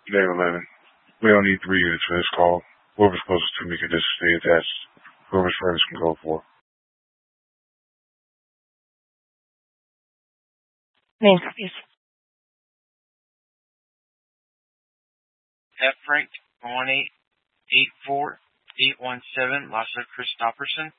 Day 11. We don't need 3 units for this call. Whoever's closest to me can just stay attached. Whoever's furthest can go for. Name, please. F. Frank 1884817, Lasso Christopherson.